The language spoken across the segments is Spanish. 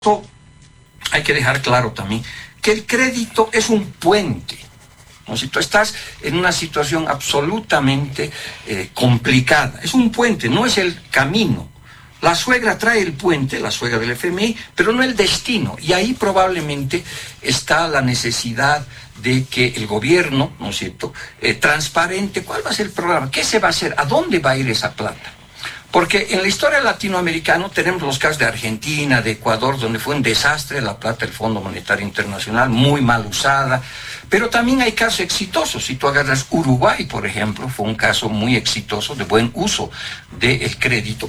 hay que dejar claro también que el crédito es un puente, ¿no? Si tú estás en una situación absolutamente complicada, es un puente, no es el camino. La suegra trae el puente, la suegra del FMI, pero no el destino. Y ahí probablemente está la necesidad de que el gobierno, ¿no es cierto?, transparente, ¿cuál va a ser el programa? ¿Qué se va a hacer? ¿A dónde va a ir esa plata? Porque en la historia latinoamericana tenemos los casos de Argentina, de Ecuador, donde fue un desastre la plata del Fondo Monetario Internacional, muy mal usada, pero también hay casos exitosos. Si tú agarras Uruguay, por ejemplo, fue un caso muy exitoso de buen uso del crédito.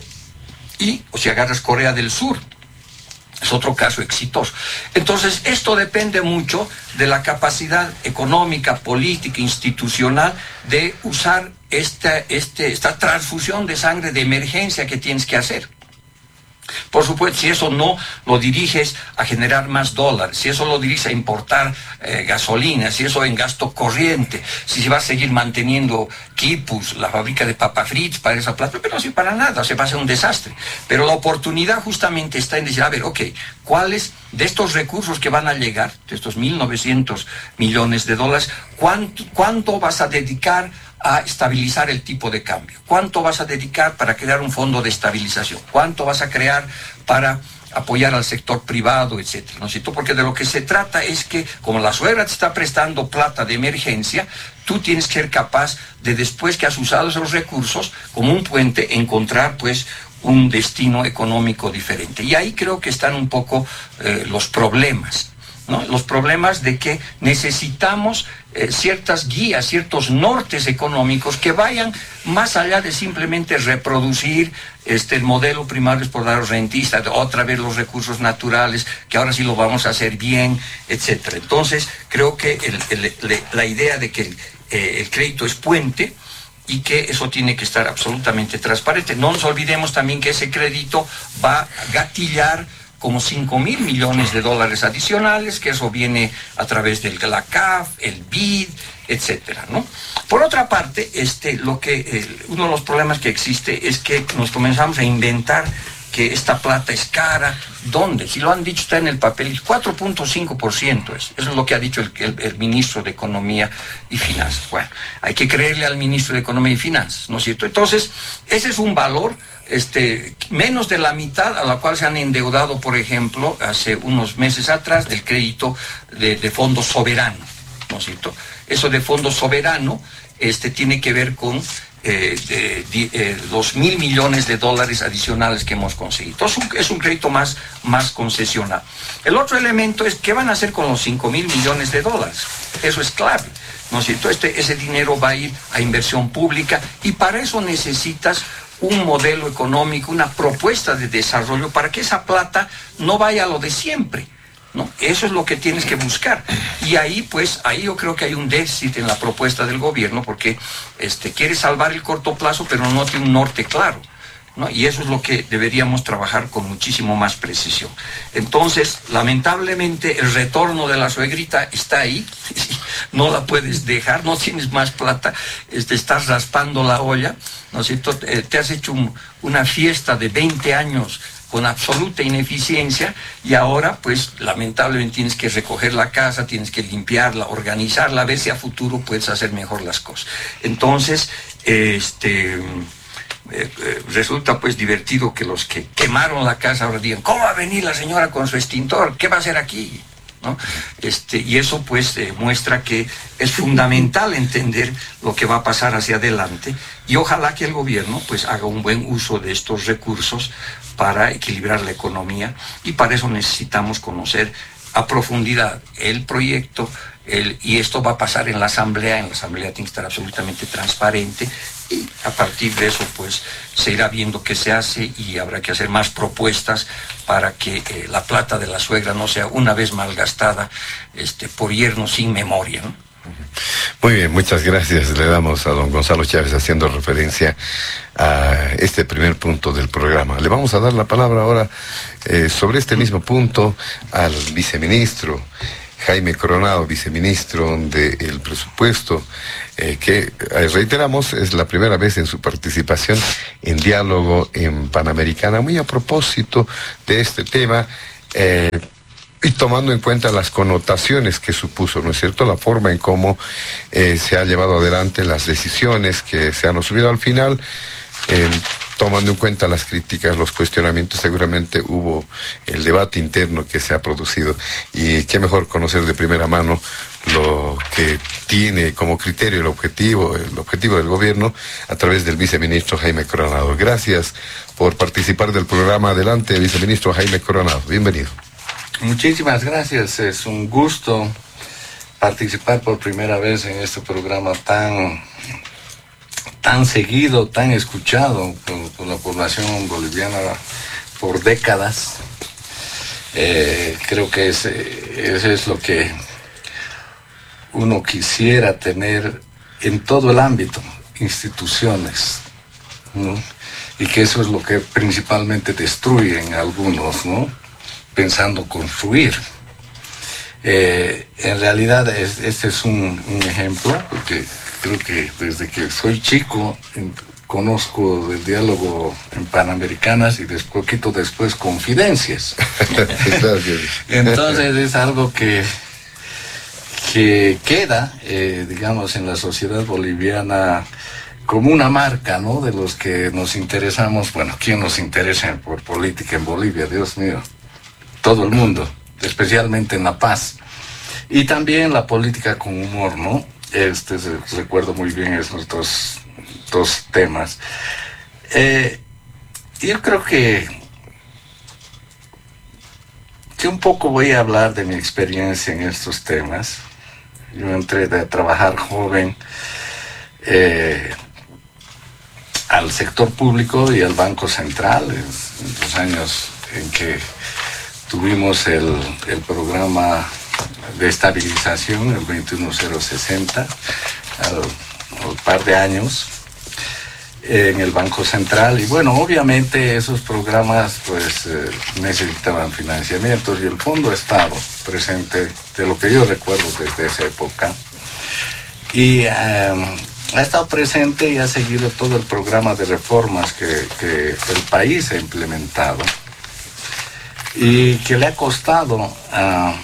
O si agarras Corea del Sur, es otro caso exitoso. Entonces, esto depende mucho de la capacidad económica, política, institucional de usar esta transfusión de sangre de emergencia que tienes que hacer. Por supuesto, si eso no lo diriges a generar más dólares, si eso lo diriges a importar gasolina, si eso en gasto corriente, si se va a seguir manteniendo Quipus, la fábrica de papas fritas para esa plata, pero no sirve para nada, se va a hacer un desastre. Pero la oportunidad justamente está en decir, a ver, ok, ¿cuáles de estos recursos que van a llegar, de estos 1.900 millones de dólares, cuánto vas a dedicar a estabilizar el tipo de cambio? ¿Cuánto vas a dedicar para crear un fondo de estabilización? ¿Cuánto vas a crear para apoyar al sector privado, etcétera? ¿No es cierto? Porque de lo que se trata es que, como la suegra te está prestando plata de emergencia, tú tienes que ser capaz de, después que has usado esos recursos, como un puente, encontrar, pues, un destino económico diferente. Y ahí creo que están un poco los problemas, ¿no? Los problemas de que necesitamos ciertas guías, ciertos nortes económicos que vayan más allá de simplemente reproducir el modelo primario exportador rentista, otra vez los recursos naturales, que ahora sí lo vamos a hacer bien, etcétera. Entonces, creo que la idea de que el crédito es puente y que eso tiene que estar absolutamente transparente. No nos olvidemos también que ese crédito va a gatillar como 5.000 millones de dólares adicionales, que eso viene a través del la CAF, el BID, etcétera, ¿no? Por otra parte, uno de los problemas que existe es que nos comenzamos a inventar que esta plata es cara. ¿Dónde? Si lo han dicho, está en el papel, 4.5% es. Eso es lo que ha dicho el ministro de Economía y Finanzas. Bueno, hay que creerle al ministro de Economía y Finanzas, ¿no es cierto? Entonces, ese es un valor menos de la mitad a la cual se han endeudado, por ejemplo, hace unos meses atrás, del crédito de fondo soberano, ¿no es cierto? Eso de fondo soberano tiene que ver con 2.000 millones de dólares adicionales que hemos conseguido. Entonces, es un crédito más concesionado. El otro elemento es, ¿qué van a hacer con los 5.000 millones de dólares? Eso es clave, ¿no es cierto? Ese dinero va a ir a inversión pública y para eso necesitas un modelo económico, una propuesta de desarrollo para que esa plata no vaya a lo de siempre, ¿no? Eso es lo que tienes que buscar. Y ahí yo creo que hay un déficit en la propuesta del gobierno porque quiere salvar el corto plazo, pero no tiene un norte claro, ¿no? Y eso es lo que deberíamos trabajar con muchísimo más precisión. Entonces, lamentablemente, el retorno de la suegrita está ahí, no la puedes dejar, no tienes más plata, estás raspando la olla, ¿no es cierto? Te has hecho una fiesta de 20 años con absoluta ineficiencia y ahora, pues, lamentablemente tienes que recoger la casa, tienes que limpiarla, organizarla, a ver si a futuro puedes hacer mejor las cosas. Entonces, resulta pues divertido que los que quemaron la casa ahora digan, ¿cómo va a venir la señora con su extintor? ¿Qué va a hacer aquí? ¿No? Y eso pues muestra que es fundamental entender lo que va a pasar hacia adelante y ojalá que el gobierno pues haga un buen uso de estos recursos para equilibrar la economía y para eso necesitamos conocer a profundidad el proyecto y esto va a pasar en la asamblea tiene que estar absolutamente transparente y a partir de eso pues se irá viendo qué se hace y habrá que hacer más propuestas para que la plata de la suegra no sea una vez malgastada por yernos sin memoria, ¿no? Muy bien, muchas gracias. Le damos a don Gonzalo Chávez haciendo referencia a este primer punto del programa. Le vamos a dar la palabra ahora sobre este mismo punto al viceministro Jaime Coronado, viceministro del presupuesto, que reiteramos es la primera vez en su participación en Diálogo en Panamericana, muy a propósito de este tema y tomando en cuenta las connotaciones que supuso, ¿no es cierto?, la forma en cómo se ha llevado adelante las decisiones que se han asumido al final, tomando en cuenta las críticas, los cuestionamientos, seguramente hubo el debate interno que se ha producido. Y qué mejor conocer de primera mano lo que tiene como criterio el objetivo del gobierno a través del viceministro Jaime Coronado. Gracias por participar del programa. Adelante, viceministro Jaime Coronado. Bienvenido. Muchísimas gracias. Es un gusto participar por primera vez en este programa tan seguido, tan escuchado por la población boliviana por décadas. Creo que ese es lo que uno quisiera tener en todo el ámbito, instituciones, ¿no? Y que eso es lo que principalmente destruyen algunos, ¿no?, pensando construir. En realidad este es un ejemplo, porque creo que desde que soy chico conozco del diálogo en Panamericanas y poquito después Confidencias. Entonces es algo que queda, digamos, en la sociedad boliviana como una marca, ¿no?, de los que nos interesamos. Bueno, ¿quién nos interesa por política en Bolivia? Dios mío, todo el mundo, especialmente en La Paz. Y también la política con humor, ¿no? Recuerdo muy bien esos dos temas. Yo creo que un poco voy a hablar de mi experiencia en estos temas. Yo entré a trabajar joven al sector público y al Banco Central en los años en que tuvimos el programa de estabilización, el 21060, al par de años en el Banco Central. Y bueno, obviamente esos programas pues necesitaban financiamientos, y el fondo ha estado presente, de lo que yo recuerdo, desde esa época, y ha estado presente y ha seguido todo el programa de reformas que el país ha implementado y que le ha costado a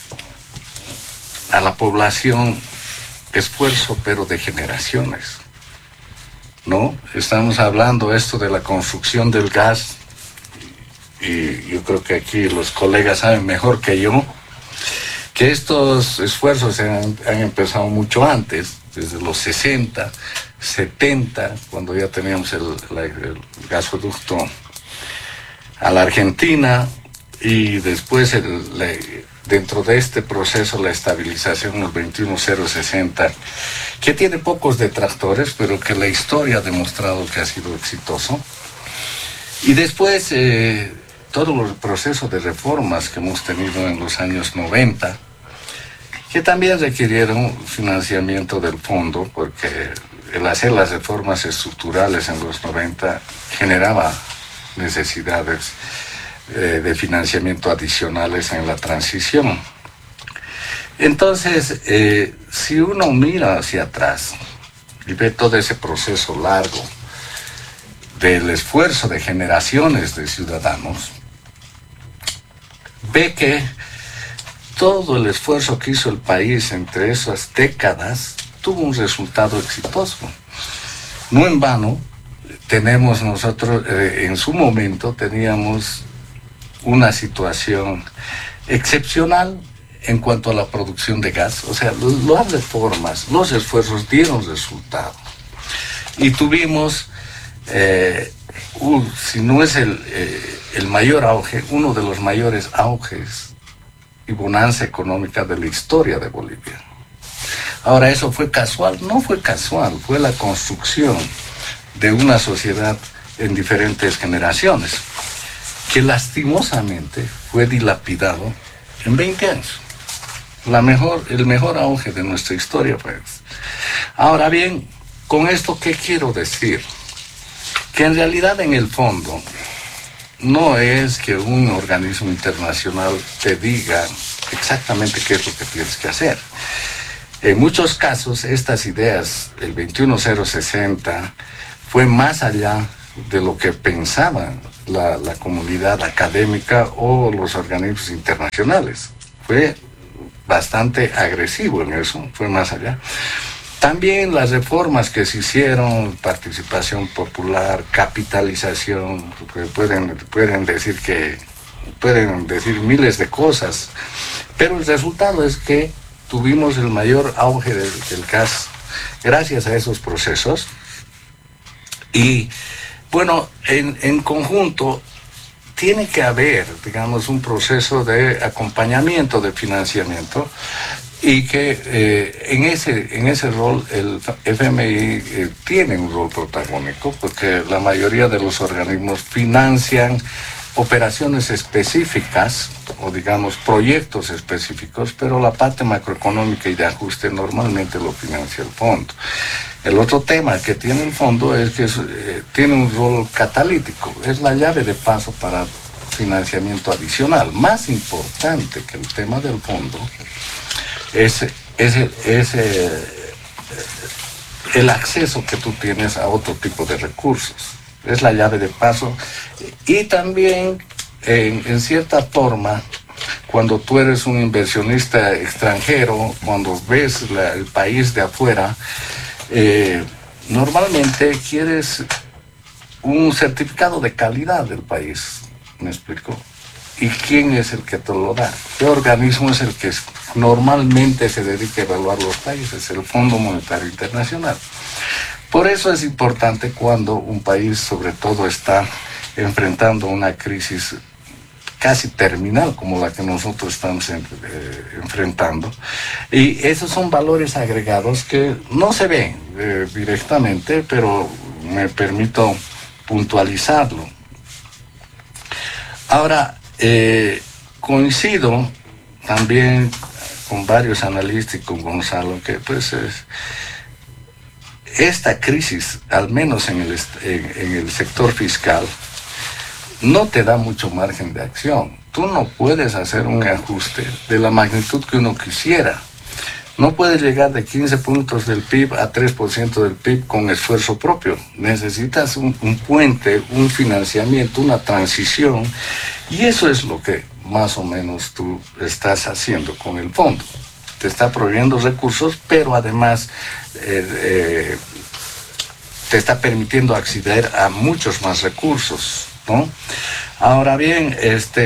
la población esfuerzo, pero de generaciones, ¿no? Estamos hablando esto de la construcción del gas, y yo creo que aquí los colegas saben mejor que yo que estos esfuerzos han empezado mucho antes, desde los 60, 70, cuando ya teníamos el gasoducto a la Argentina, y después dentro de este proceso la estabilización, el 21060, que tiene pocos detractores, pero que la historia ha demostrado que ha sido exitoso. Y después todo el proceso de reformas que hemos tenido en los años 90, que también requirieron financiamiento del fondo, porque el hacer las reformas estructurales en los 90 generaba necesidades de financiamiento adicionales en la transición. Entonces, si uno mira hacia atrás y ve todo ese proceso largo del esfuerzo de generaciones de ciudadanos, ve que todo el esfuerzo que hizo el país entre esas décadas tuvo un resultado exitoso. No en vano, tenemos nosotros, en su momento teníamos una situación excepcional en cuanto a la producción de gas. O sea, las reformas, los esfuerzos dieron resultado. Y tuvimos, si no es el mayor auge, uno de los mayores auges y bonanza económica de la historia de Bolivia. Ahora, ¿eso fue casual? No fue casual, fue la construcción de una sociedad en diferentes generaciones, que lastimosamente fue dilapidado en 20 años. El mejor auge de nuestra historia, pues. Ahora bien, con esto, ¿qué quiero decir? Que en realidad, en el fondo, no es que un organismo internacional te diga exactamente qué es lo que tienes que hacer. En muchos casos, estas ideas, el 21060, fue más allá de lo que pensaban la comunidad académica o los organismos internacionales. Fue bastante agresivo en eso, fue más allá. También las reformas que se hicieron, participación popular, capitalización, pueden decir miles de cosas, pero el resultado es que tuvimos el mayor auge del gas gracias a esos procesos. Y bueno, en conjunto tiene que haber, digamos, un proceso de acompañamiento, de financiamiento, y que en ese rol el FMI tiene un rol protagónico, porque la mayoría de los organismos financian operaciones específicas o digamos proyectos específicos, pero la parte macroeconómica y de ajuste normalmente lo financia el fondo. El otro tema que tiene el fondo es que tiene un rol catalítico, es la llave de paso para financiamiento adicional. Más importante que el tema del fondo es el acceso que tú tienes a otro tipo de recursos. Es la llave de paso. Y también, en cierta forma, cuando tú eres un inversionista extranjero, cuando ves el país de afuera, normalmente quieres un certificado de calidad del país. ¿Me explico? ¿Y quién es el que te lo da? ¿Qué organismo es el que normalmente se dedica a evaluar los países? El Fondo Monetario Internacional. Por eso es importante cuando un país, sobre todo, está enfrentando una crisis casi terminal como la que nosotros estamos enfrentando. Y esos son valores agregados que no se ven directamente, pero me permito puntualizarlo. Ahora, coincido también con varios analistas y con Gonzalo que pues esta crisis, al menos en el sector fiscal, no te da mucho margen de acción. Tú no puedes hacer un ajuste de la magnitud que uno quisiera. No puedes llegar de 15 puntos del PIB a 3% del PIB con esfuerzo propio. Necesitas un puente, un financiamiento, una transición, y eso es lo que más o menos tú estás haciendo con el fondo. Te está proveyendo recursos, pero además te está permitiendo acceder a muchos más recursos, ¿no? Ahora bien,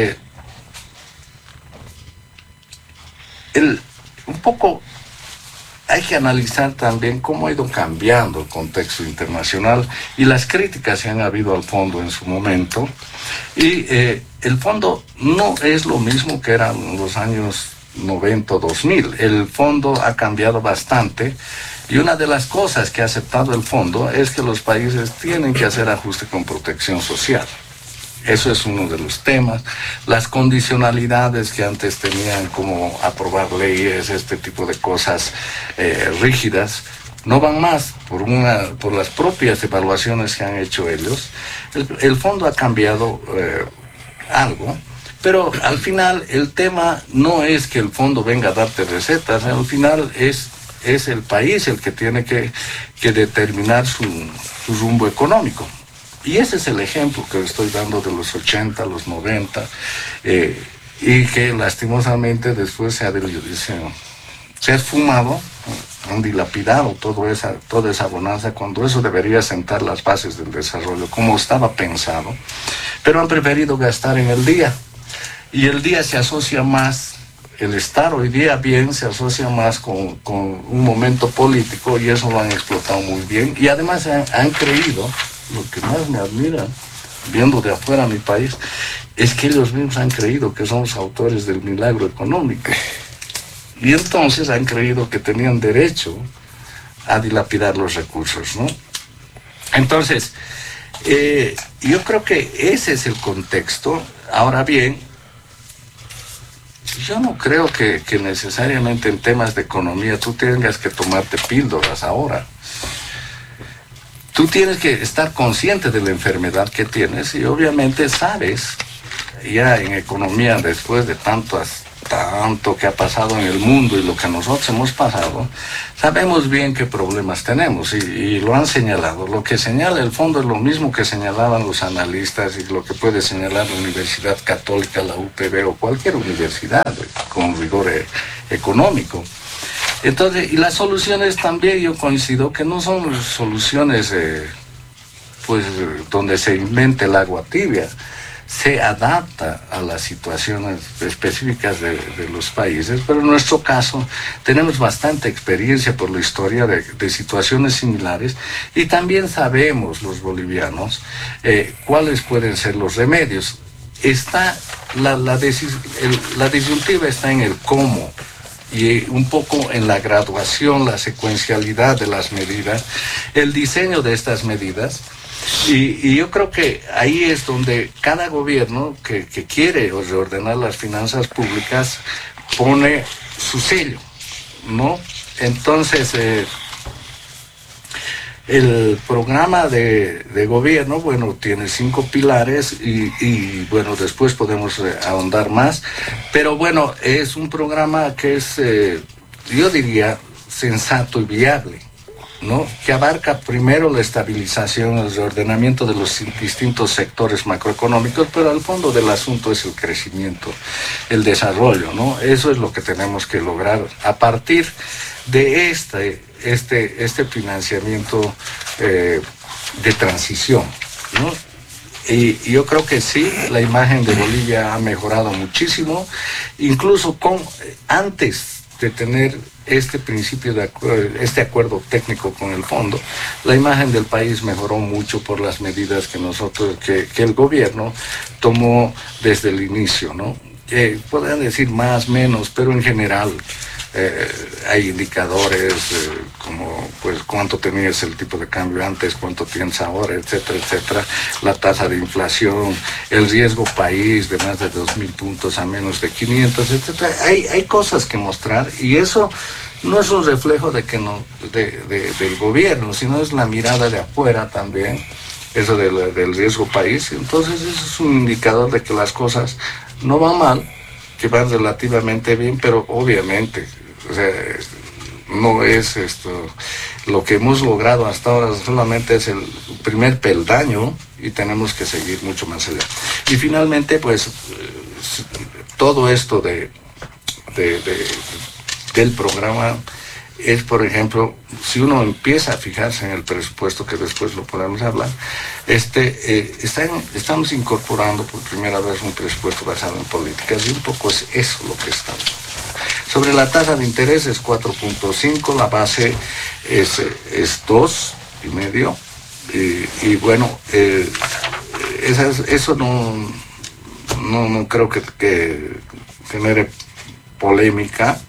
un poco hay que analizar también cómo ha ido cambiando el contexto internacional y las críticas que han habido al fondo en su momento. Y el fondo no es lo mismo que era en los años 90 o 2000. El fondo ha cambiado bastante. Y una de las cosas que ha aceptado el fondo es que los países tienen que hacer ajuste con protección social. Eso es uno de los temas. Las condicionalidades que antes tenían, como aprobar leyes, este tipo de cosas rígidas, no van más por las propias evaluaciones que han hecho ellos. El fondo ha cambiado algo, pero al final el tema no es que el fondo venga a darte recetas, al final es el país el que tiene que determinar su rumbo económico. Y ese es el ejemplo que estoy dando de los 80, los 90, y que lastimosamente después se ha esfumado, han dilapidado toda esa bonanza, cuando eso debería sentar las bases del desarrollo, como estaba pensado, pero han preferido gastar en el día. Y el día se asocia más, el estar hoy día bien se asocia más con un momento político, y eso lo han explotado muy bien, y además han creído. Lo que más me admira, viendo de afuera mi país, es que ellos mismos han creído que somos autores del milagro económico. Y entonces han creído que tenían derecho a dilapidar los recursos, ¿no? Entonces, yo creo que ese es el contexto. Ahora bien, yo no creo que necesariamente en temas de economía tú tengas que tomarte píldoras ahora. Tú tienes que estar consciente de la enfermedad que tienes y obviamente sabes, ya en economía, después de tantas tanto que ha pasado en el mundo y lo que nosotros hemos pasado, sabemos bien qué problemas tenemos y lo han señalado. Lo que señala el fondo es lo mismo que señalaban los analistas y lo que puede señalar la Universidad Católica, la UPB o cualquier universidad con rigor económico. Entonces, y las soluciones también yo coincido que no son soluciones pues donde se invente el agua tibia. Se adapta a las situaciones específicas de los países, pero en nuestro caso tenemos bastante experiencia por la historia de situaciones similares y también sabemos los bolivianos cuáles pueden ser los remedios. La disyuntiva está en el cómo y un poco en la graduación, la secuencialidad de las medidas, el diseño de estas medidas. Y yo creo que ahí es donde cada gobierno que quiere reordenar las finanzas públicas pone su sello, ¿no? Entonces, el programa de gobierno, bueno, tiene 5 pilares y bueno, después podemos ahondar más, pero bueno, es un programa que es, yo diría, sensato y viable, ¿no? Que abarca primero la estabilización, el reordenamiento de los distintos sectores macroeconómicos, pero al fondo del asunto es el crecimiento, el desarrollo, ¿no? Eso es lo que tenemos que lograr a partir de este financiamiento de transición, ¿no? Y yo creo que sí, la imagen de Bolivia ha mejorado muchísimo, incluso antes de tener este principio este acuerdo técnico con el fondo, la imagen del país mejoró mucho por las medidas que el gobierno tomó desde el inicio, ¿no? Podrían decir más, menos, pero en general hay indicadores como pues cuánto tenías el tipo de cambio antes, cuánto tienes ahora, etcétera, etcétera, la tasa de inflación, el riesgo país de más de 2.000 puntos a menos de 500, etcétera. Hay cosas que mostrar y eso no es un reflejo del gobierno, sino es la mirada de afuera también, eso del riesgo país. Entonces eso es un indicador de que las cosas no van mal, que van relativamente bien, pero obviamente, o sea, no es esto, lo que hemos logrado hasta ahora solamente es el primer peldaño y tenemos que seguir mucho más allá. Y finalmente, pues, todo esto del programa es, por ejemplo, si uno empieza a fijarse en el presupuesto, que después lo podemos hablar, estamos incorporando por primera vez un presupuesto basado en políticas y un poco es eso lo que estamos. Sobre la tasa de interés es 4.5, la base es 2,5 y bueno, eso no creo que genere polémica.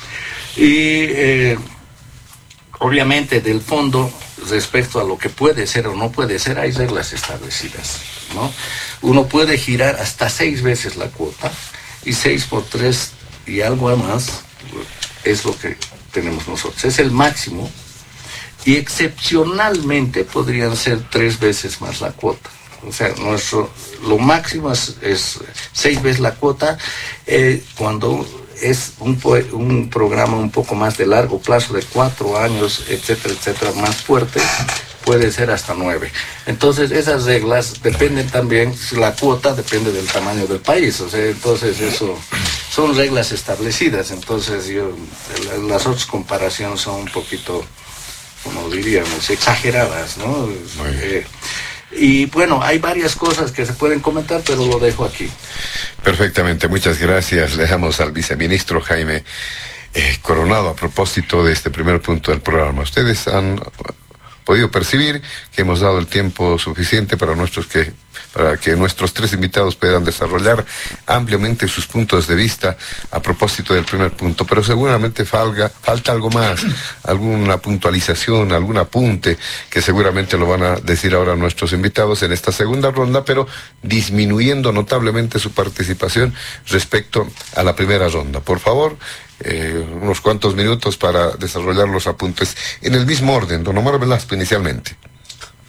Y obviamente del fondo, respecto a lo que puede ser o no puede ser, hay reglas establecidas, ¿no? Uno puede girar hasta 6 veces la cuota y 6 por 3 y algo más es lo que tenemos nosotros. Es el máximo y excepcionalmente podrían ser 3 veces más la cuota. O sea, lo máximo es 6 veces la cuota cuando es un programa un poco más de largo plazo, de 4 años, etcétera, etcétera, más fuerte, puede ser hasta 9. Entonces, esas reglas dependen también, la cuota depende del tamaño del país, o sea, entonces eso son reglas establecidas. Entonces, las otras comparaciones son un poquito, como diríamos, exageradas, ¿no? Y bueno, hay varias cosas que se pueden comentar, pero lo dejo aquí. Perfectamente, muchas gracias. Le dejamos al viceministro Jaime Coronado a propósito de este primer punto del programa. Ustedes han podido percibir que hemos dado el tiempo suficiente para que nuestros 3 invitados puedan desarrollar ampliamente sus puntos de vista a propósito del primer punto, pero seguramente falta algo más, alguna puntualización, algún apunte, que seguramente lo van a decir ahora nuestros invitados en esta segunda ronda, pero disminuyendo notablemente su participación respecto a la primera ronda. Por favor, unos cuantos minutos para desarrollar los apuntes en el mismo orden. Don Omar Velasco, inicialmente.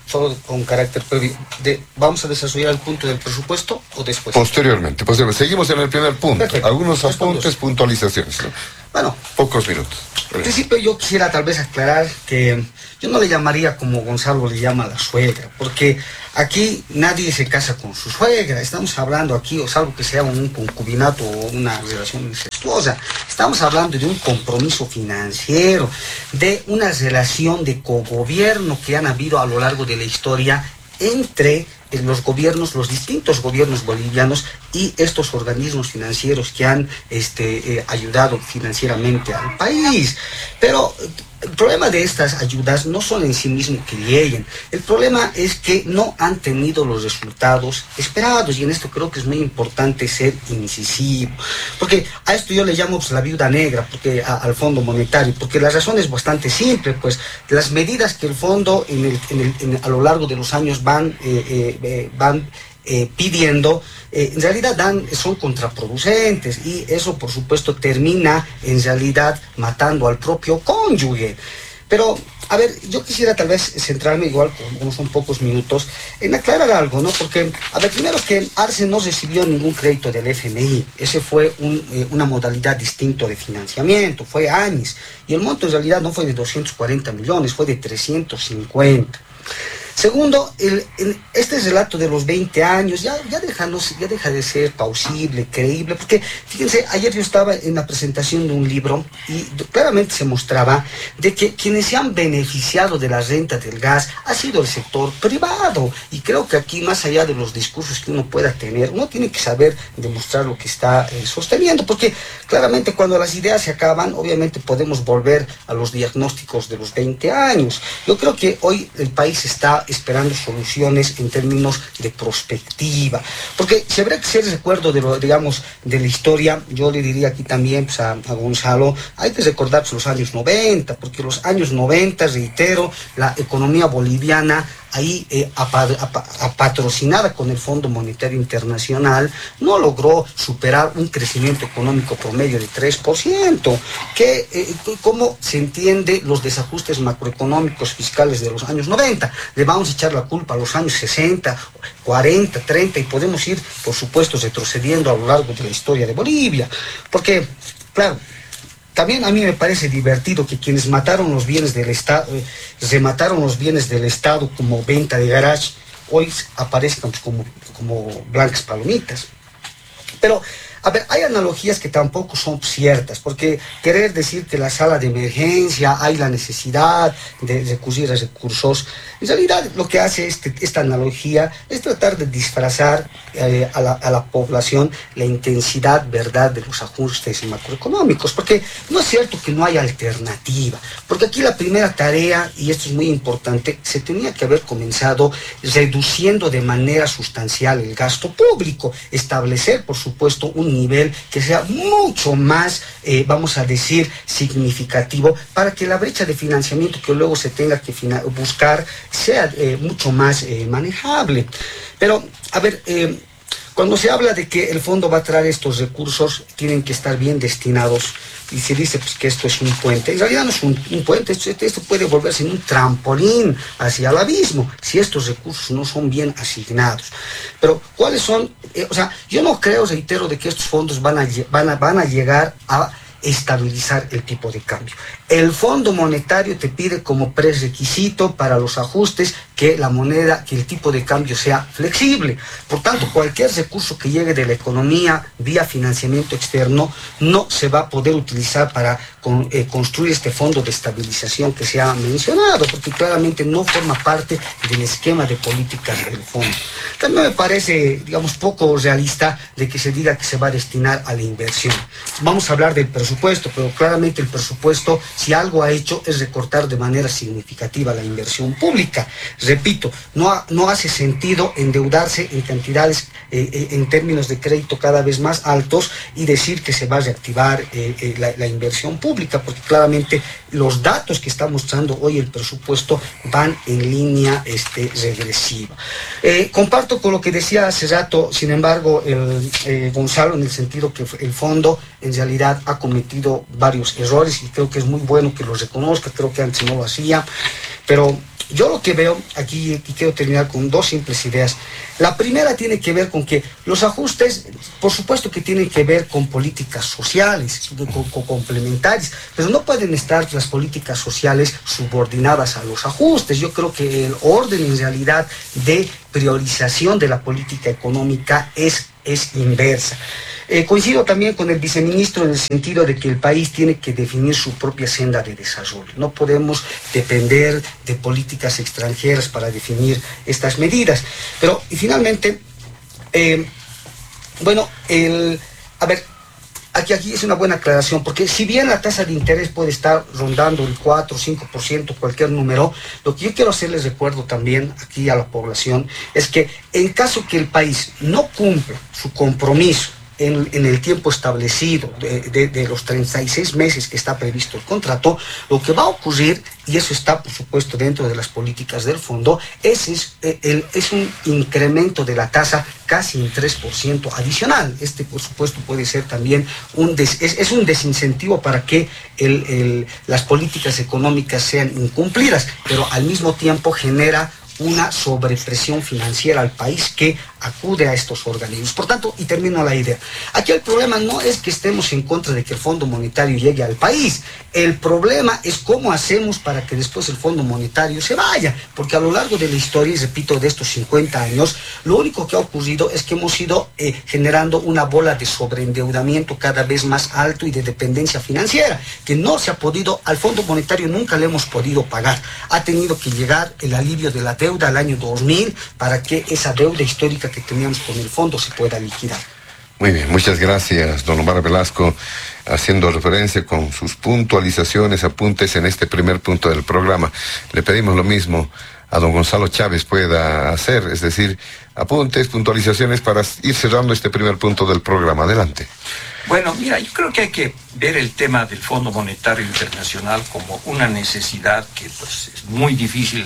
solo con carácter previo, ¿vamos a desarrollar el punto del presupuesto o después? Posteriormente. Seguimos en el primer punto. Perfecto. Algunos apuntes, puntualizaciones, ¿no? Bueno, Pocos minutos. en principio yo quisiera tal vez aclarar que yo no le llamaría como Gonzalo le llama a la suegra, porque aquí nadie se casa con su suegra. Estamos hablando aquí, o salvo que sea un concubinato o una relación incestuosa, estamos hablando de un compromiso financiero, de una relación de cogobierno que han habido a lo largo de la historia entre los gobiernos, los distintos gobiernos bolivianos y estos organismos financieros que han ayudado financieramente al país. Pero el problema de estas ayudas no son en sí mismo que lleguen. El problema es que no han tenido los resultados esperados, y en esto creo que es muy importante ser incisivo. Porque a esto yo le llamo pues, la viuda negra, porque al Fondo Monetario, porque la razón es bastante simple, pues las medidas que el fondo a lo largo de los años van pidiendo, en realidad son contraproducentes, y eso por supuesto termina en realidad matando al propio cónyuge. Pero, a ver, yo quisiera tal vez centrarme igual, como son pocos minutos, en aclarar algo, ¿no? Porque, a ver, primero que Arce no recibió ningún crédito del FMI. Ese fue una modalidad distinta de financiamiento, fue ANIS. Y el monto en realidad no fue de 240 millones, fue de 350. Segundo, este relato de los 20 años ya deja de ser plausible, creíble, porque fíjense, ayer yo estaba en la presentación de un libro y claramente se mostraba de que quienes se han beneficiado de la renta del gas ha sido el sector privado, y creo que aquí, más allá de los discursos que uno pueda tener, uno tiene que saber demostrar lo que está sosteniendo, porque claramente cuando las ideas se acaban, obviamente podemos volver a los diagnósticos de los 20 años. Yo creo que hoy el país está esperando soluciones en términos de prospectiva, porque si habría que hacer recuerdo de la historia, yo le diría aquí también pues, a Gonzalo, hay que recordar pues, los años 90, porque los años 90, reitero, la economía boliviana ahí patrocinada con el Fondo Monetario Internacional, no logró superar un crecimiento económico promedio de 3%, que ¿cómo se entiende los desajustes macroeconómicos fiscales de los años 90? Le vamos a echar la culpa a los años 60, 40, 30, y podemos ir, por supuesto, retrocediendo a lo largo de la historia de Bolivia, porque, claro, también a mí me parece divertido que quienes mataron los bienes del Estado, remataron los bienes del Estado como venta de garage, hoy aparezcan pues, como blancas palomitas. Pero, a ver, hay analogías que tampoco son ciertas, porque querer decir que la sala de emergencia hay la necesidad de recurrir a recursos, en realidad lo que hace esta analogía es tratar de disfrazar a la población la intensidad, verdad, de los ajustes macroeconómicos, porque no es cierto que no hay alternativa, porque aquí la primera tarea, y esto es muy importante, se tenía que haber comenzado reduciendo de manera sustancial el gasto público, establecer, por supuesto, un nivel que sea mucho más, vamos a decir, significativo, para que la brecha de financiamiento que luego se tenga que buscar sea mucho más manejable. Pero, a ver, cuando se habla de que el fondo va a traer estos recursos, tienen que estar bien destinados, y se dice pues, que esto es un puente. En realidad no es un puente, esto puede volverse en un trampolín hacia el abismo, si estos recursos no son bien asignados. Pero, ¿cuáles son? O sea, yo no creo, reitero, de que estos fondos van a llegar a estabilizar el tipo de cambio. El Fondo Monetario te pide como prerequisito para los ajustes que la moneda, que el tipo de cambio sea flexible. Por tanto, cualquier recurso que llegue de la economía vía financiamiento externo no se va a poder utilizar para construir este fondo de estabilización que se ha mencionado, porque claramente no forma parte del esquema de políticas del fondo. También me parece, digamos, poco realista de que se diga que se va a destinar a la inversión. Vamos a hablar del presupuesto, pero claramente el presupuesto, si algo ha hecho, es recortar de manera significativa la inversión pública. Repito, no hace sentido endeudarse en cantidades, en términos de crédito cada vez más altos, y decir que se va a reactivar la inversión pública, porque claramente los datos que está mostrando hoy el presupuesto van en línea regresiva. Comparto con lo que decía hace rato, sin embargo, Gonzalo, en el sentido que el fondo en realidad ha cometido varios errores, y creo que es muy bueno que los reconozca, creo que antes no lo hacía, pero yo lo que veo aquí, y quiero terminar con dos simples ideas. La primera tiene que ver con que los ajustes, por supuesto que tienen que ver con políticas sociales, complementarias, pero no pueden estar las políticas sociales subordinadas a los ajustes. Yo creo que el orden en realidad de priorización de la política económica es inversa. Coincido también con el viceministro en el sentido de que el país tiene que definir su propia senda de desarrollo. No podemos depender de políticas extranjeras para definir estas medidas. Pero, y finalmente, aquí es una buena aclaración, porque si bien la tasa de interés puede estar rondando el 4 o 5%, cualquier número, lo que yo quiero hacerles recuerdo también aquí a la población es que en caso que el país no cumpla su compromiso en el tiempo establecido de los 36 meses que está previsto el contrato, lo que va a ocurrir, y eso está por supuesto dentro de las políticas del fondo, es un incremento de la tasa casi un 3% adicional. Por supuesto puede ser también un desincentivo para que las políticas económicas sean incumplidas, pero al mismo tiempo genera una sobrepresión financiera al país que acude a estos organismos. Por tanto, y termino la idea, aquí el problema no es que estemos en contra de que el Fondo Monetario llegue al país, el problema es cómo hacemos para que después el Fondo Monetario se vaya, porque a lo largo de la historia, y repito, de estos 50 años, lo único que ha ocurrido es que hemos ido generando una bola de sobreendeudamiento cada vez más alto y de dependencia financiera, que no se ha podido, al Fondo Monetario nunca le hemos podido pagar. Ha tenido que llegar el alivio de la deuda al año 2000 para que esa deuda histórica que teníamos con el fondo se pueda liquidar. Muy bien, muchas gracias, don Omar Velasco, haciendo referencia con sus puntualizaciones, apuntes en este primer punto del programa. Le pedimos lo mismo a don Gonzalo Chávez pueda hacer, es decir, apuntes, puntualizaciones para ir cerrando este primer punto del programa. Adelante. Bueno, mira, yo creo que hay que ver el tema del Fondo Monetario Internacional como una necesidad que pues es muy difícil.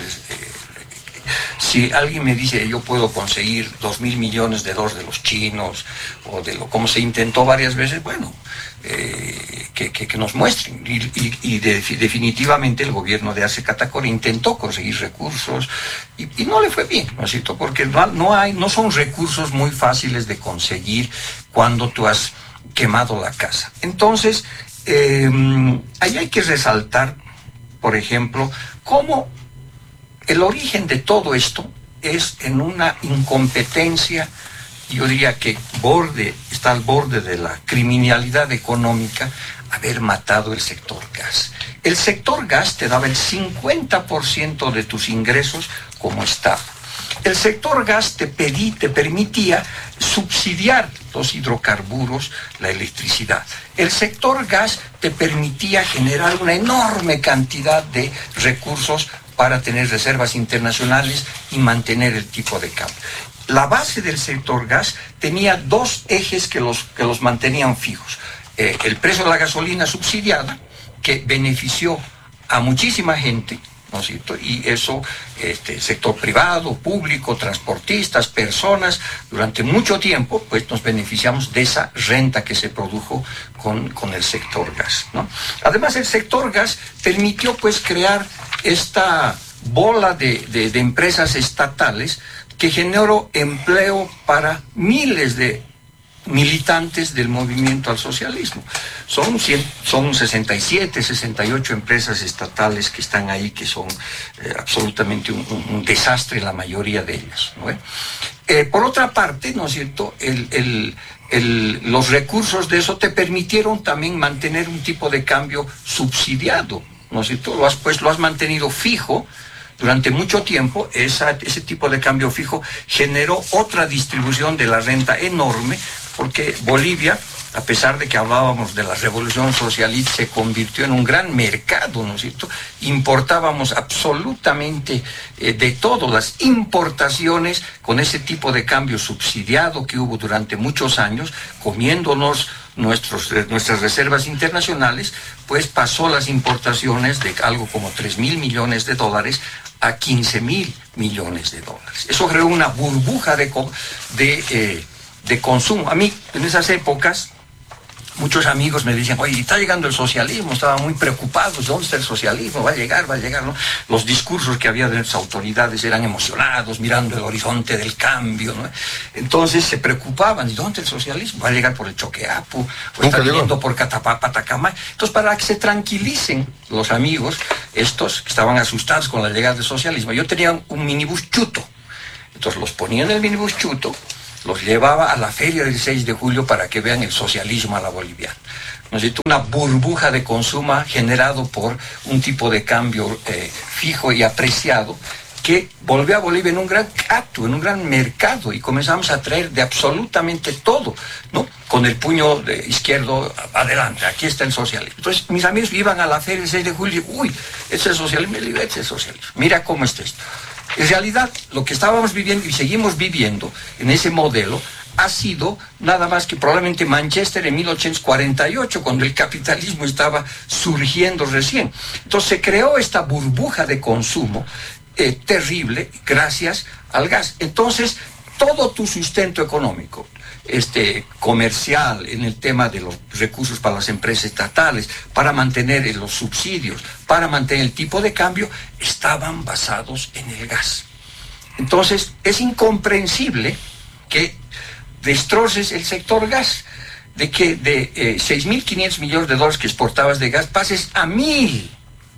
Si alguien me dice yo puedo conseguir $2.000 millones de los chinos o como se intentó varias veces, bueno, que nos muestren. Definitivamente el gobierno de Arce Catacora intentó conseguir recursos y no le fue bien, ¿no es cierto? Porque no son recursos muy fáciles de conseguir cuando tú has quemado la casa. Entonces, ahí hay que resaltar, por ejemplo, cómo el origen de todo esto es en una incompetencia, yo diría que está al borde de la criminalidad económica, haber matado el sector gas. El sector gas te daba el 50% de tus ingresos como Estado. El sector gas te permitía subsidiar los hidrocarburos, la electricidad. El sector gas te permitía generar una enorme cantidad de recursos para tener reservas internacionales y mantener el tipo de cambio. La base del sector gas tenía dos ejes que los mantenían fijos. El precio de la gasolina subsidiada, que benefició a muchísima gente, ¿no es cierto? Y eso, sector privado, público, transportistas, personas, durante mucho tiempo, pues nos beneficiamos de esa renta que se produjo con el sector gas, ¿no? Además, el sector gas permitió, pues, crear esta bola de empresas estatales que generó empleo para miles de militantes del movimiento al socialismo. Son 67, 68 empresas estatales que están ahí, que son absolutamente un desastre la mayoría de ellas, ¿no? Por otra parte, ¿no es cierto?, los recursos de eso te permitieron también mantener un tipo de cambio subsidiado, ¿no es cierto? Lo has mantenido fijo durante mucho tiempo. Ese tipo de cambio fijo generó otra distribución de la renta enorme, porque Bolivia, a pesar de que hablábamos de la revolución socialista, se convirtió en un gran mercado, ¿no es cierto? Importábamos absolutamente de todo, las importaciones con ese tipo de cambio subsidiado que hubo durante muchos años, comiéndonos nuestras reservas internacionales, pues pasó las importaciones de algo como $3.000 millones a $15.000 millones. Eso creó una burbuja de consumo. A mí, en esas épocas, muchos amigos me decían, oye, está llegando el socialismo, estaban muy preocupados, ¿dónde está el socialismo? Va a llegar, ¿no? Los discursos que había de las autoridades eran emocionados, mirando el horizonte del cambio, ¿no? Entonces se preocupaban, ¿y dónde el socialismo? Va a llegar por el Choqueapu, o está viniendo por Patacamay. Entonces, para que se tranquilicen los amigos, estos que estaban asustados con la llegada del socialismo, yo tenía un minibús chuto. Entonces los ponía en el minibús chuto, los llevaba a la feria del 6 de julio para que vean el socialismo a la boliviana. Necesito una burbuja de consumo generado por un tipo de cambio fijo y apreciado que volvió a Bolivia en un gran acto, en un gran mercado, y comenzamos a traer de absolutamente todo, ¿no? Con el puño izquierdo adelante, aquí está el socialismo. Entonces mis amigos iban a la feria del 6 de julio y uy, ese es el socialismo, ese es el socialismo, mira cómo está esto. En realidad, lo que estábamos viviendo y seguimos viviendo en ese modelo ha sido nada más que probablemente Manchester en 1848, cuando el capitalismo estaba surgiendo recién. Entonces se creó esta burbuja de consumo terrible gracias al gas. Entonces, todo tu sustento económico, comercial, en el tema de los recursos para las empresas estatales, para mantener los subsidios, para mantener el tipo de cambio, estaban basados en el gas. Entonces, es incomprensible que destroces el sector gas, de que de 6.500 millones de dólares que exportabas de gas pases a 1.000,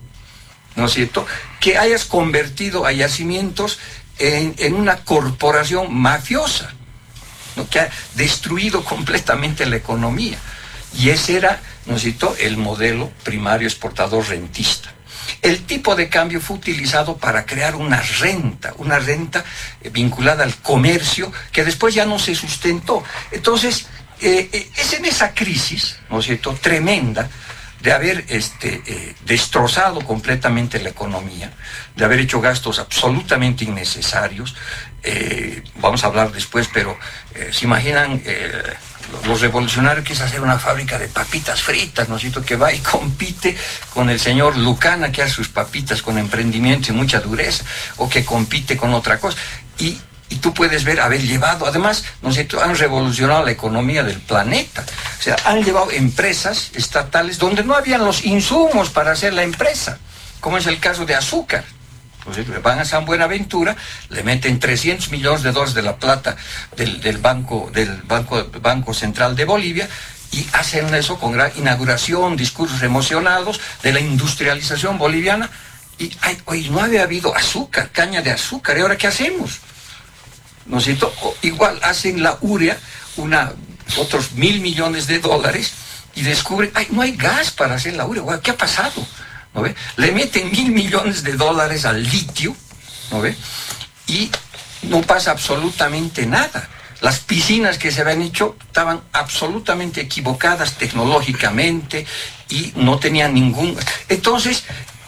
¿no es cierto? Que hayas convertido a yacimientos en una corporación mafiosa, ¿no? Que ha destruido completamente la economía. Y ese era, ¿no es cierto?, el modelo primario exportador rentista. El tipo de cambio fue utilizado para crear una renta vinculada al comercio que después ya no se sustentó. Entonces, es en esa crisis, ¿no es cierto?, tremenda, de haber destrozado completamente la economía, de haber hecho gastos absolutamente innecesarios. Vamos a hablar después, pero ¿se imaginan los revolucionarios que es hacer una fábrica de papitas fritas, ¿no es cierto?, que va y compite con el señor Lucana, que hace sus papitas con emprendimiento y mucha dureza, o que compite con otra cosa? Y tú puedes ver, haber llevado, además, ¿no es cierto?, han revolucionado la economía del planeta. O sea, han llevado empresas estatales donde no habían los insumos para hacer la empresa, como es el caso de azúcar. Entonces, van a San Buenaventura, le meten 300 millones de dólares de la plata del Banco Central de Bolivia, y hacen eso con gran inauguración, discursos emocionados de la industrialización boliviana. Y hoy no había habido azúcar, caña de azúcar, ¿y ahora qué hacemos? ¿No es cierto? Igual hacen la urea, otros 1.000 millones de dólares, y descubren, no hay gas para hacer la urea. ¿Qué ha pasado? ¿No ve? Le meten 1.000 millones de dólares al litio, ¿no ve? Y no pasa absolutamente nada. Las piscinas que se habían hecho estaban absolutamente equivocadas tecnológicamente y no tenían ningún... Entonces,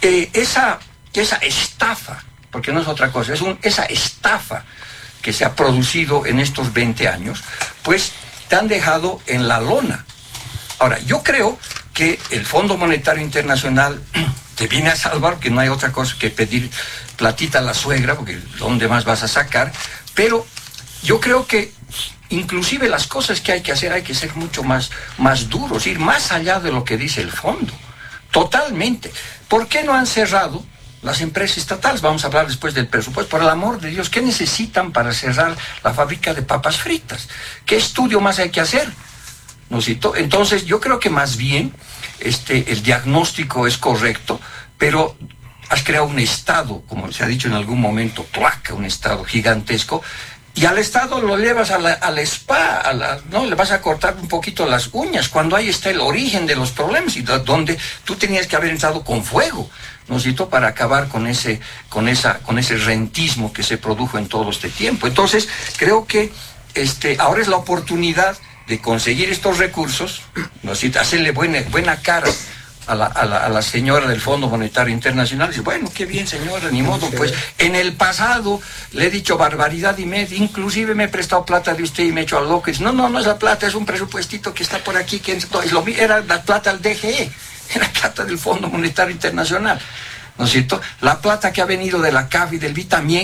esa estafa, porque no es otra cosa, esa estafa que se ha producido en estos 20 años, pues te han dejado en la lona. Ahora, yo creo que el Fondo Monetario Internacional te viene a salvar, que no hay otra cosa que pedir platita a la suegra, porque ¿dónde más vas a sacar? Pero yo creo que inclusive las cosas que hay que hacer, hay que ser mucho más duros, ir más allá de lo que dice el fondo, totalmente. ¿Por qué no han cerrado las empresas estatales? Vamos a hablar después del presupuesto. Por el amor de Dios, ¿qué necesitan para cerrar la fábrica de papas fritas? ¿Qué estudio más hay que hacer? ¿No es cierto? Entonces, yo creo que más bien el diagnóstico es correcto, pero has creado un Estado, como se ha dicho en algún momento, un Estado gigantesco, y al Estado lo llevas a la spa, ¿no? Le vas a cortar un poquito las uñas, cuando ahí está el origen de los problemas, y donde tú tenías que haber entrado con fuego, ¿no es cierto?, para acabar con ese rentismo que se produjo en todo este tiempo. Entonces, creo que ahora es la oportunidad de conseguir estos recursos, ¿no es cierto?, hacerle buena cara a la señora del Fondo Monetario Internacional. Dice, bueno, qué bien, señora, ni modo, pues en el pasado le he dicho barbaridad y media, inclusive me he prestado plata de usted y me he hecho al loco. Y dice, no es la plata, es un presupuestito que está por aquí, era la plata del DGE, era plata del Fondo Monetario Internacional, ¿no es cierto? La plata que ha venido de la CAF y del BID también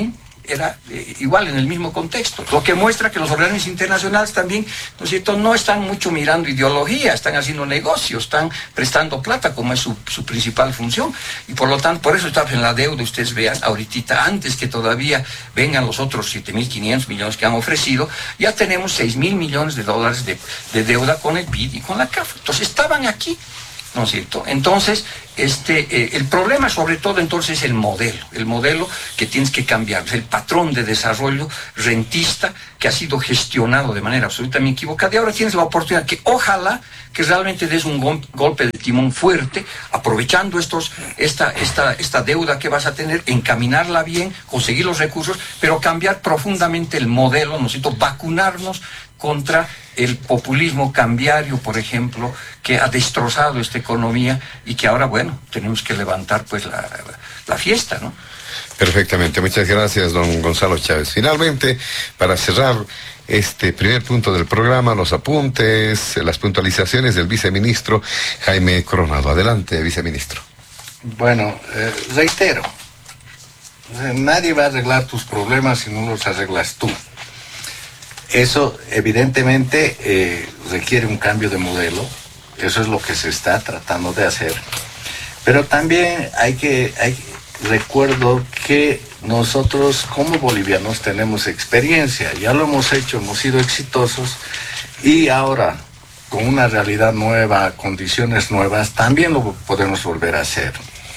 era igual en el mismo contexto, lo que muestra que los organismos internacionales también, ¿no es cierto?, no están mucho mirando ideología, están haciendo negocios, están prestando plata como es su principal función, y por lo tanto, por eso está en la deuda, ustedes vean, ahorita, antes que todavía vengan los otros 7.500 millones que han ofrecido, ya tenemos 6.000 millones de dólares de deuda con el BID y con la CAF, entonces estaban aquí, ¿no es cierto? Entonces, el problema sobre todo entonces es el modelo que tienes que cambiar, es el patrón de desarrollo rentista que ha sido gestionado de manera absolutamente equivocada, y ahora tienes la oportunidad que ojalá que realmente des un golpe de timón fuerte, aprovechando esta deuda que vas a tener, encaminarla bien, conseguir los recursos, pero cambiar profundamente el modelo, ¿no es cierto?, vacunarnos contra el populismo cambiario, por ejemplo, que ha destrozado esta economía y que ahora, bueno, tenemos que levantar pues la fiesta, ¿no? Perfectamente, muchas gracias, don Gonzalo Chávez. Finalmente, para cerrar este primer punto del programa, los apuntes, las puntualizaciones del viceministro Jaime Coronado. Adelante, viceministro. Bueno, reitero, nadie va a arreglar tus problemas si no los arreglas tú. Eso evidentemente requiere un cambio de modelo, eso es lo que se está tratando de hacer. Pero también recuerdo que nosotros como bolivianos tenemos experiencia, ya lo hemos hecho, hemos sido exitosos, y ahora con una realidad nueva, condiciones nuevas, también lo podemos volver a hacer.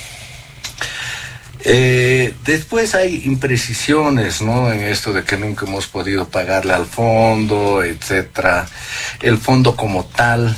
Después hay imprecisiones, ¿no?, en esto de que nunca hemos podido pagarle al fondo, etcétera. El fondo como tal,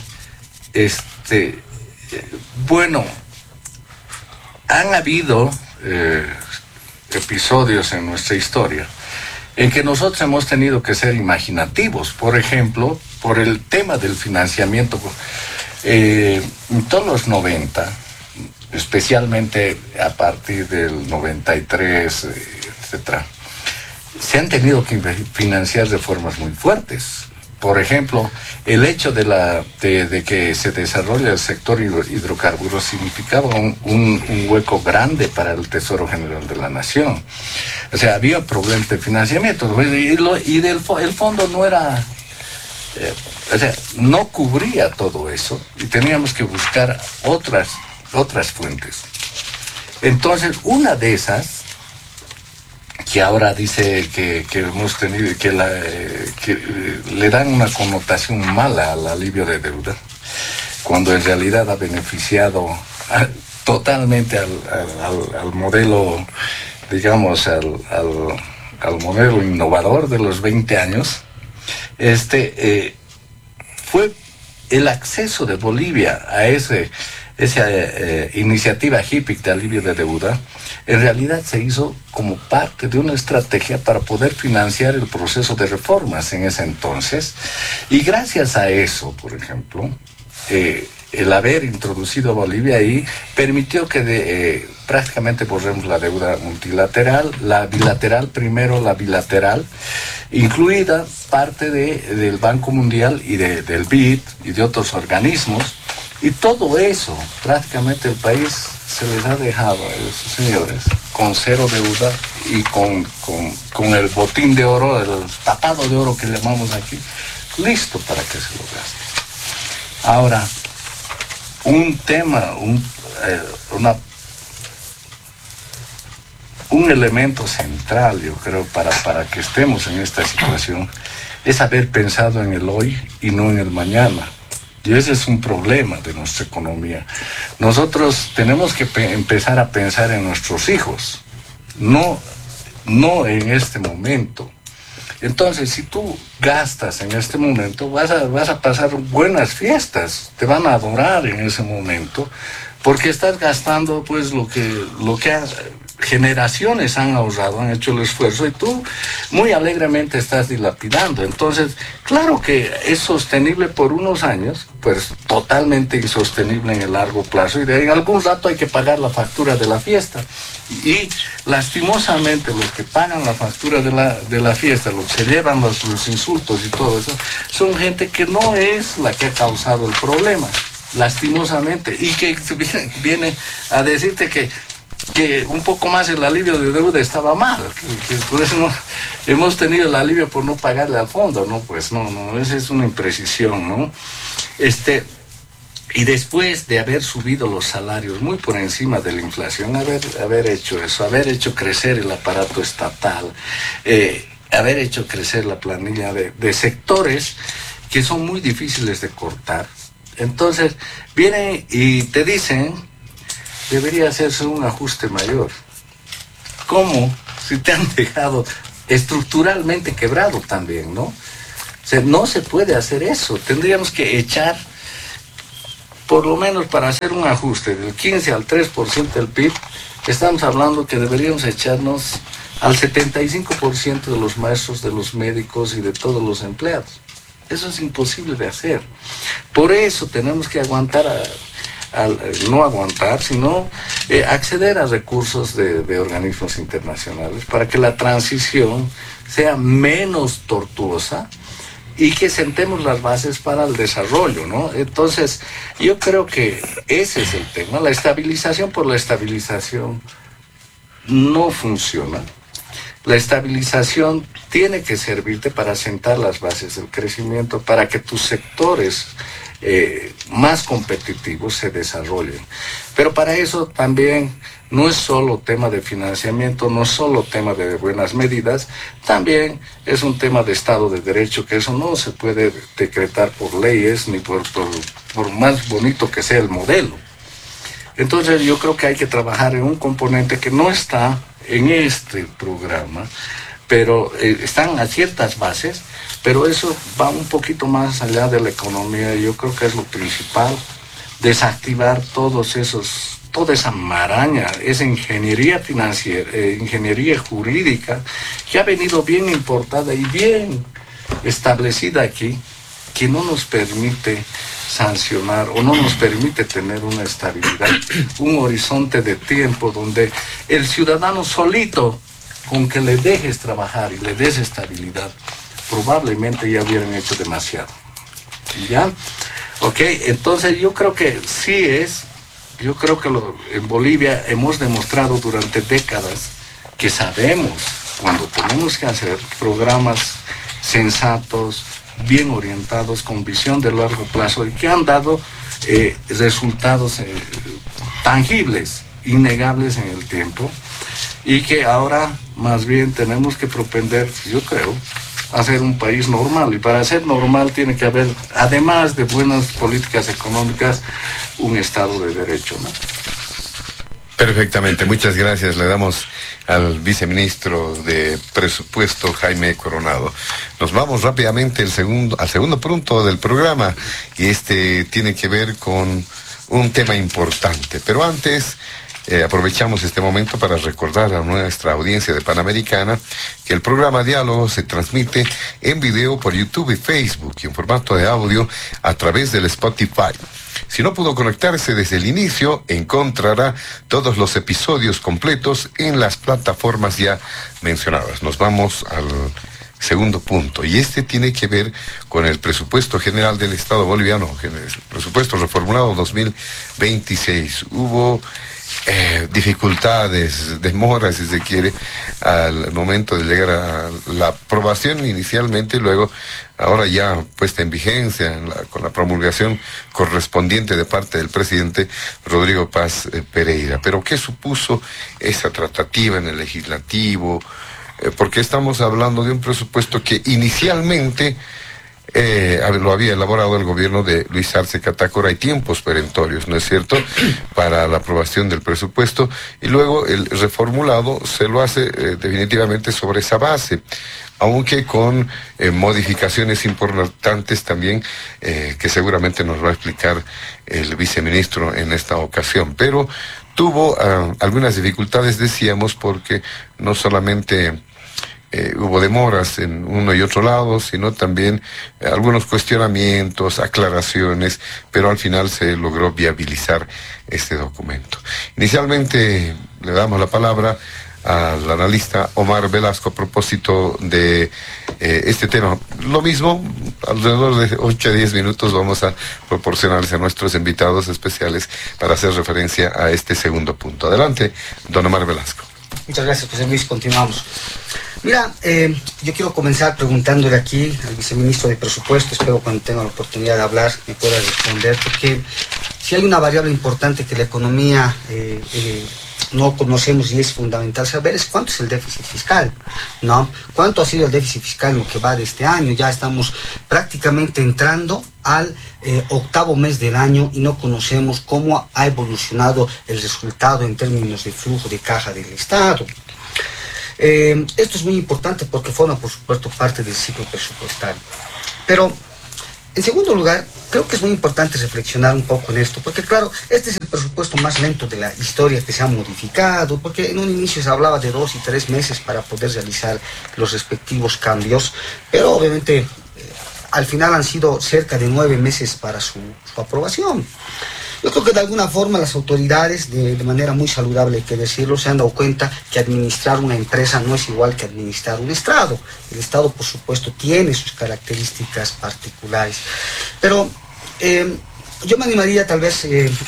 bueno, han habido episodios en nuestra historia en que nosotros hemos tenido que ser imaginativos. Por ejemplo, por el tema del financiamiento, en todos los 90, especialmente a partir del 93, etcétera, se han tenido que financiar de formas muy fuertes. Por ejemplo, el hecho de que se desarrolle el sector hidrocarburos significaba un hueco grande para el Tesoro General de la Nación. O sea, había problemas de financiamiento, y el fondo no era... o sea, no cubría todo eso, y teníamos que buscar otras fuentes. Entonces, una de esas, que ahora dice que hemos tenido, que le dan una connotación mala al alivio de deuda, cuando en realidad ha beneficiado totalmente al modelo, digamos, al modelo innovador de los 20 años, fue el acceso de Bolivia a esa iniciativa HIPIC de alivio de deuda. En realidad se hizo como parte de una estrategia para poder financiar el proceso de reformas en ese entonces, y gracias a eso, por ejemplo, el haber introducido a Bolivia ahí permitió que prácticamente borremos la deuda multilateral, la bilateral primero, la bilateral, incluida parte del Banco Mundial y del BID y de otros organismos. Y todo eso, prácticamente el país se les ha dejado a esos señores con cero deuda y con el botín de oro, el tapado de oro que llamamos aquí, listo para que se lo gaste. Ahora, un tema, un elemento central, yo creo, para que estemos en esta situación, es haber pensado en el hoy y no en el mañana. Y ese es un problema de nuestra economía. Nosotros tenemos que empezar a pensar en nuestros hijos, no en este momento. Entonces, si tú gastas en este momento, vas a pasar buenas fiestas, te van a adorar en ese momento, porque estás gastando pues lo que generaciones han ahorrado, han hecho el esfuerzo, y tú muy alegremente estás dilapidando. Entonces, claro que es sostenible por unos años, pues totalmente insostenible en el largo plazo, y en algún rato hay que pagar la factura de la fiesta. Y lastimosamente los que pagan la factura de la fiesta, los que se llevan los insultos y todo eso, son gente que no es la que ha causado el problema, lastimosamente, y que viene a decirte que que un poco más el alivio de deuda estaba mal, que por eso no, hemos tenido el alivio por no pagarle al fondo, ¿no? Pues no, esa es una imprecisión, ¿no? Y después de haber subido los salarios muy por encima de la inflación, haber hecho eso, haber hecho crecer el aparato estatal, haber hecho crecer la planilla de sectores que son muy difíciles de cortar. Entonces, vienen y te dicen, debería hacerse un ajuste mayor. ¿Cómo? Si te han dejado estructuralmente quebrado también, ¿no? O sea, no se puede hacer eso. Tendríamos que echar, por lo menos para hacer un ajuste del 15 al 3% del PIB, estamos hablando que deberíamos echarnos al 75% de los maestros, de los médicos y de todos los empleados. Eso es imposible de hacer. Por eso tenemos que aguantar, no aguantar, sino acceder a recursos de organismos internacionales para que la transición sea menos tortuosa y que sentemos las bases para el desarrollo, ¿no? Entonces, yo creo que ese es el tema. La estabilización por la estabilización no funciona. La estabilización tiene que servirte para sentar las bases del crecimiento, para que tus sectores más competitivos se desarrollen. Pero para eso también no es solo tema de financiamiento, no es solo tema de buenas medidas, también es un tema de Estado de Derecho, que eso no se puede decretar por leyes ni por más bonito que sea el modelo. Entonces yo creo que hay que trabajar en un componente que no está en este programa, pero están a ciertas bases, pero eso va un poquito más allá de la economía. Yo creo que es lo principal, desactivar toda esa maraña, esa ingeniería financiera, ingeniería jurídica, que ha venido bien importada y bien establecida aquí, que no nos permite sancionar o no nos permite tener una estabilidad, un horizonte de tiempo donde el ciudadano solito, con que le dejes trabajar y le des estabilidad, probablemente ya hubieran hecho demasiado. ¿Ya? Ok, entonces yo creo que yo creo que en Bolivia hemos demostrado durante décadas que sabemos cuando tenemos que hacer programas sensatos, bien orientados, con visión de largo plazo y que han dado resultados tangibles, innegables en el tiempo, y que ahora más bien tenemos que propender, yo creo, a ser un país normal. Y para ser normal tiene que haber, además de buenas políticas económicas, un Estado de Derecho, ¿no? Perfectamente, muchas gracias. Le damos al viceministro de Presupuesto, Jaime Coronado. Nos vamos rápidamente al segundo punto del programa, y tiene que ver con un tema importante. Pero antes, aprovechamos este momento para recordar a nuestra audiencia de Panamericana que el programa Diálogo se transmite en video por YouTube y Facebook y en formato de audio a través del Spotify. Si no pudo conectarse desde el inicio, encontrará todos los episodios completos en las plataformas ya mencionadas. Nos vamos al segundo punto, y tiene que ver con el presupuesto general del Estado boliviano, el presupuesto reformulado 2026. Hubo dificultades, demoras, si se quiere, al momento de llegar a la aprobación inicialmente, y luego ahora ya puesta en vigencia con la promulgación correspondiente de parte del presidente Rodrigo Paz Pereira. Pero ¿qué supuso esa tratativa en el legislativo? Porque estamos hablando de un presupuesto que inicialmente lo había elaborado el gobierno de Luis Arce Catacora. Hay tiempos perentorios, ¿no es cierto?, para la aprobación del presupuesto, y luego el reformulado se lo hace definitivamente sobre esa base, aunque con modificaciones importantes también, que seguramente nos va a explicar el viceministro en esta ocasión. Pero tuvo algunas dificultades, decíamos, porque no solamente hubo demoras en uno y otro lado, sino también algunos cuestionamientos, aclaraciones, pero al final se logró viabilizar este documento. Inicialmente le damos la palabra al analista Omar Velasco a propósito de este tema. Lo mismo, alrededor de 8 a 10 minutos vamos a proporcionarles a nuestros invitados especiales para hacer referencia a este segundo punto. Adelante, don Omar Velasco. Muchas gracias, José Luis. Continuamos. Mira, yo quiero comenzar preguntándole aquí al viceministro de Presupuesto, espero cuando tenga la oportunidad de hablar me pueda responder, porque si hay una variable importante que la economía no conocemos y es fundamental saber es cuánto es el déficit fiscal, ¿no? ¿Cuánto ha sido el déficit fiscal en lo que va de este año? Ya estamos prácticamente entrando al octavo mes del año y no conocemos cómo ha evolucionado el resultado en términos de flujo de caja del Estado. Esto es muy importante porque forma, por supuesto, parte del ciclo presupuestario. Pero, en segundo lugar, creo que es muy importante reflexionar un poco en esto, porque claro, este es el presupuesto más lento de la historia que se ha modificado, porque en un inicio se hablaba de 2 y 3 meses para poder realizar los respectivos cambios, pero obviamente al final han sido cerca de 9 meses para su aprobación. Yo creo que de alguna forma las autoridades, de manera muy saludable hay que decirlo, se han dado cuenta que administrar una empresa no es igual que administrar un Estado. El Estado, por supuesto, tiene sus características particulares. Pero yo me animaría tal vez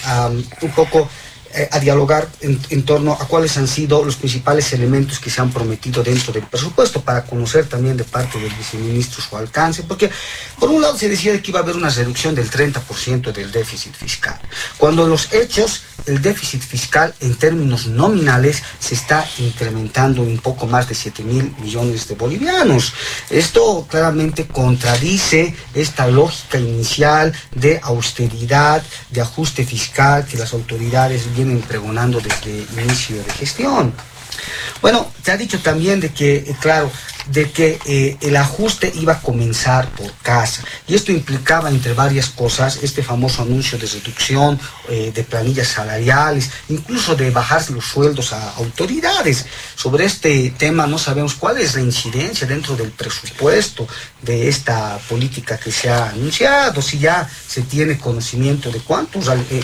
un poco a dialogar en torno a cuáles han sido los principales elementos que se han prometido dentro del presupuesto, para conocer también de parte del viceministro su alcance, porque por un lado se decía que iba a haber una reducción del 30% del déficit fiscal, cuando en los hechos el déficit fiscal en términos nominales se está incrementando un poco más de 7.000 millones de bolivianos. Esto claramente contradice esta lógica inicial de austeridad, de ajuste fiscal que las autoridades vienen pregonando desde el inicio de gestión. Bueno, se ha dicho también de que, claro, de que el ajuste iba a comenzar por casa, y esto implicaba, entre varias cosas, este famoso anuncio de reducción de planillas salariales, incluso de bajarse los sueldos a autoridades. Sobre este tema no sabemos cuál es la incidencia dentro del presupuesto de esta política que se ha anunciado, si ya se tiene conocimiento de cuánto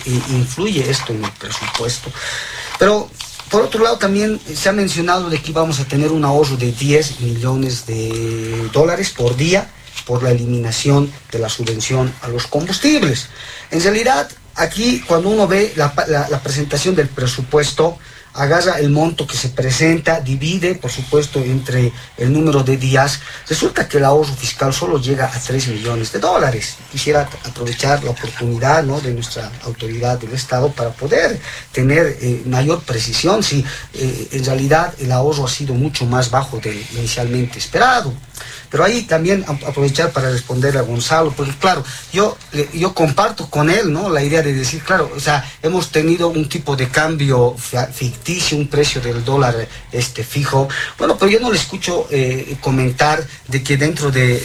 influye esto en el presupuesto. Pero por otro lado, también se ha mencionado de que íbamos a tener un ahorro de 10 millones de dólares por día por la eliminación de la subvención a los combustibles. En realidad, aquí cuando uno ve la presentación del presupuesto, agarra el monto que se presenta, divide, por supuesto, entre el número de días, resulta que el ahorro fiscal solo llega a 3 millones de dólares. Quisiera aprovechar la oportunidad, ¿no?, de nuestra autoridad del Estado para poder tener mayor precisión si en realidad el ahorro ha sido mucho más bajo del inicialmente esperado. Pero ahí también aprovechar para responderle a Gonzalo, porque claro, yo comparto con él, ¿no?, la idea de decir, claro, o sea, hemos tenido un tipo de cambio ficticio, un precio del dólar fijo. Bueno, pero yo no le escucho comentar de que dentro de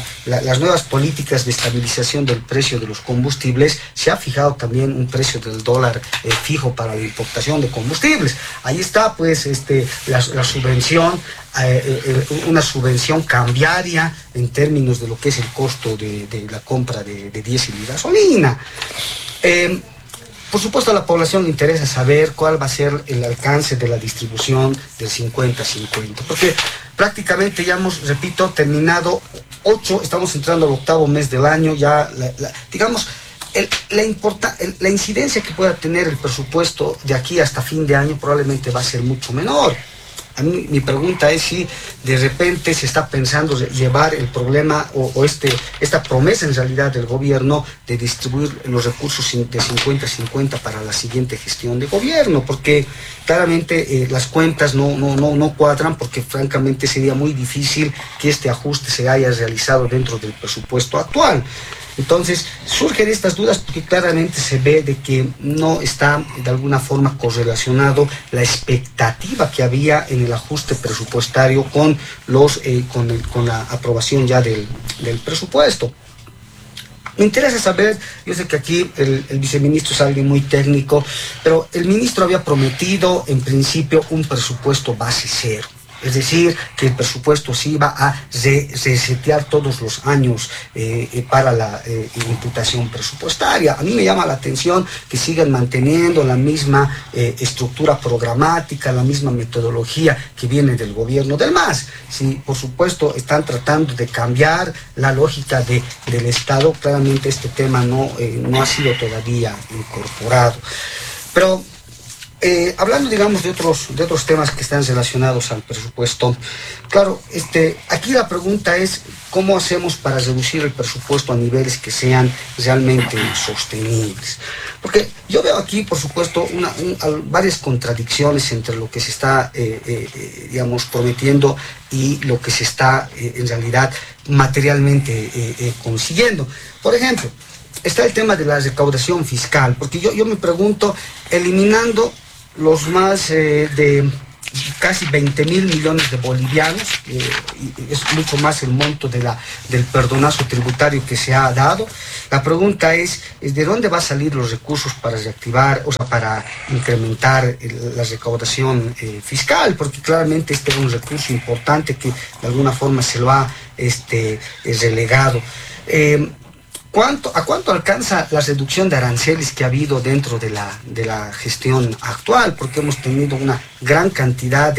las nuevas políticas de estabilización del precio de los combustibles se ha fijado también un precio del dólar fijo para la importación de combustibles. Ahí está pues la subvención, una subvención cambiaria en términos de lo que es el costo de la compra de diésel y gasolina. Por supuesto, a la población le interesa saber cuál va a ser el alcance de la distribución del 50-50, porque prácticamente ya hemos, repito, terminado 8, estamos entrando al octavo mes del año, ya digamos, la incidencia que pueda tener el presupuesto de aquí hasta fin de año probablemente va a ser mucho menor. A mí, mi pregunta es si de repente se está pensando llevar el problema o esta promesa en realidad del gobierno de distribuir los recursos de 50-50 para la siguiente gestión de gobierno, porque claramente las cuentas no cuadran, porque francamente sería muy difícil que este ajuste se haya realizado dentro del presupuesto actual. Entonces, surgen estas dudas porque claramente se ve de que no está de alguna forma correlacionado la expectativa que había en el ajuste presupuestario con la aprobación ya del presupuesto. Me interesa saber, yo sé que aquí el viceministro es alguien muy técnico, pero el ministro había prometido en principio un presupuesto base cero. es decir, que el presupuesto se iba a resetear todos los años para la imputación presupuestaria. A mí me llama la atención que sigan manteniendo la misma estructura programática, la misma metodología que viene del gobierno del MAS. Si, por supuesto, están tratando de cambiar la lógica del Estado, claramente este tema no ha sido todavía incorporado. Pero hablando, digamos, de otros temas que están relacionados al presupuesto, claro, aquí la pregunta es cómo hacemos para reducir el presupuesto a niveles que sean realmente sostenibles. Porque yo veo aquí, por supuesto, varias contradicciones entre lo que se está, digamos, prometiendo y lo que se está, en realidad, materialmente consiguiendo. Por ejemplo, está el tema de la recaudación fiscal, porque yo me pregunto, eliminando los más de casi 20.000 millones de bolivianos, es mucho más el monto del perdonazo tributario que se ha dado. La pregunta es ¿de dónde va a salir los recursos para reactivar, o sea, para incrementar la recaudación fiscal? Porque claramente este es un recurso importante que de alguna forma se lo ha relegado. ¿A cuánto alcanza la reducción de aranceles que ha habido dentro de la gestión actual? Porque hemos tenido una gran cantidad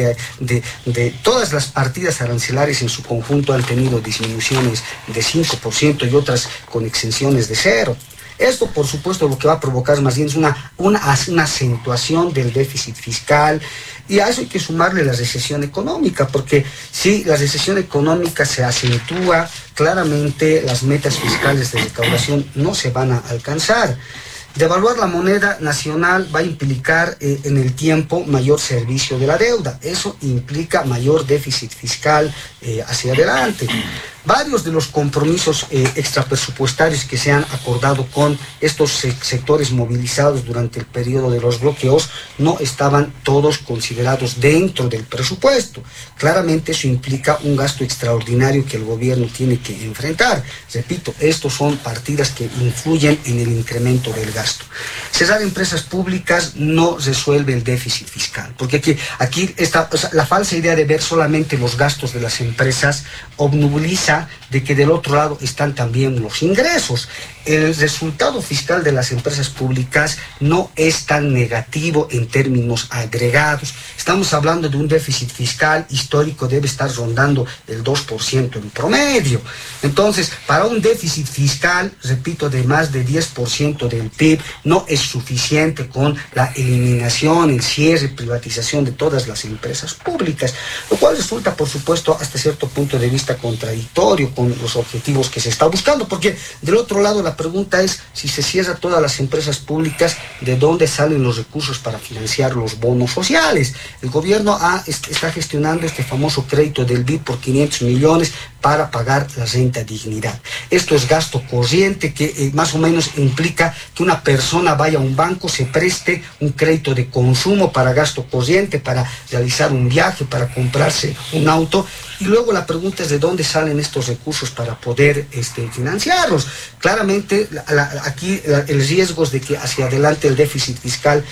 de todas las partidas arancelarias en su conjunto han tenido disminuciones de 5% y otras con exenciones de 0%. Esto, por supuesto, lo que va a provocar más bien es una acentuación del déficit fiscal, y a eso hay que sumarle la recesión económica, porque si la recesión económica se acentúa, claramente las metas fiscales de recaudación no se van a alcanzar. Devaluar la moneda nacional va a implicar en el tiempo mayor servicio de la deuda. Eso implica mayor déficit fiscal hacia adelante. Varios de los compromisos extrapresupuestarios que se han acordado con estos sectores movilizados durante el periodo de los bloqueos no estaban todos considerados dentro del presupuesto. Claramente eso implica un gasto extraordinario que el gobierno tiene que enfrentar. Repito, estos son partidas que influyen en el incremento del gasto. Cerrar empresas públicas no resuelve el déficit fiscal, porque aquí está, o sea, la falsa idea de ver solamente los gastos de las empresas obnubiliza de que del otro lado están también los ingresos. El resultado fiscal de las empresas públicas no es tan negativo en términos agregados. Estamos hablando de un déficit fiscal histórico, debe estar rondando el 2% en promedio. Entonces, para un déficit fiscal, repito, de más de 10% del PIB, no es suficiente con la eliminación, el cierre, privatización de todas las empresas públicas, lo cual resulta, por supuesto, hasta cierto punto de vista contradictorio con los objetivos que se está buscando, porque del otro lado la pregunta es, si se cierra todas las empresas públicas, ¿de dónde salen los recursos para financiar los bonos sociales? El gobierno está gestionando este famoso crédito del BID por 500 millones para pagar la renta dignidad. Esto es gasto corriente que más o menos implica que una persona vaya a un banco, se preste un crédito de consumo para gasto corriente, para realizar un viaje, para comprarse un auto, y luego la pregunta es de dónde salen estos recursos para poder financiarlos. Claramente aquí el riesgo es de que hacia adelante el déficit fiscal,